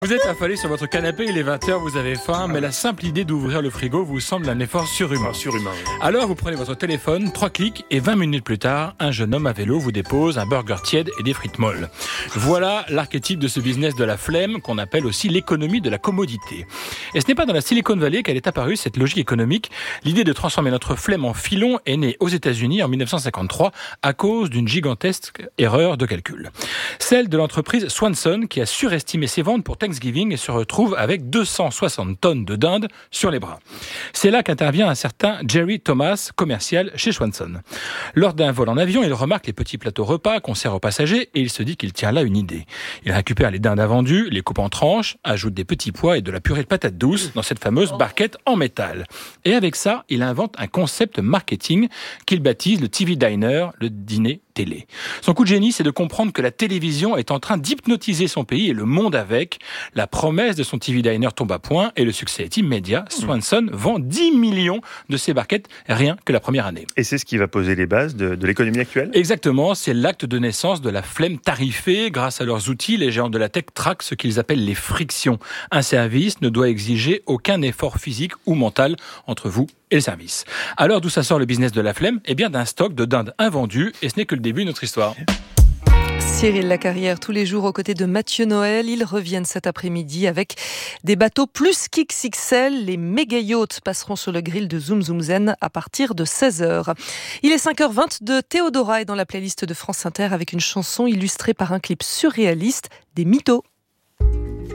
Vous êtes affalé sur votre canapé, il est 20h, vous avez faim, mais la simple idée d'ouvrir le frigo vous semble un effort surhumain. Surhumain, oui. Alors vous prenez votre téléphone, 3 clics, et 20 minutes plus tard, un jeune homme à vélo vous dépose un burger tiède et des frites molles. Voilà l'archétype de ce business de la flemme qu'on appelle aussi l'économie de la commodité. Et ce n'est pas dans la Silicon Valley qu'elle est apparue, cette logique économique. L'idée de transformer notre flemme en filon est née aux États-Unis en 1953 à cause d'une gigantesque erreur de calcul. Celle de l'entreprise Swanson qui a surestimé ses ventes pour Thanksgiving et se retrouve avec 260 tonnes de dinde sur les bras. C'est là qu'intervient un certain Jerry Thomas, commercial chez Swanson. Lors d'un vol en avion, il remarque les petits plateaux repas qu'on sert aux passagers et il se dit qu'il tient là une idée. Il récupère les dindes invendues, les coupe en tranches, ajoute des petits pois et de la purée de patates douces dans cette fameuse barquette en métal. Et avec ça, il invente un concept marketing qu'il baptise le TV Diner, le dîner télé. Son coup de génie, c'est de comprendre que la télévision est en train d'hypnotiser son pays et le monde avec. La promesse de son TV Diner tombe à point et le succès est immédiat. Swanson vend 10 millions de ces barquettes rien que la première année. Et c'est ce qui va poser les bases de l'économie actuelle ? Exactement, c'est l'acte de naissance de la flemme tarifée. Grâce à leurs outils, les géants de la tech traquent ce qu'ils appellent les frictions. Un service ne doit exiger aucun effort physique ou mental entre vous et le service. Alors d'où ça sort le business de la flemme ? Eh bien d'un stock de dindes invendues, et ce n'est que le début de notre histoire. Cyril Lacarrière, tous les jours aux côtés de Mathieu Noël. Ils reviennent cet après-midi avec des bateaux plus qu'XXL. Les méga yachts passeront sur le grill de Zoom Zoom Zen à partir de 16h. Il est 5h20 de Théodora est dans la playlist de France Inter avec une chanson illustrée par un clip surréaliste des mythos.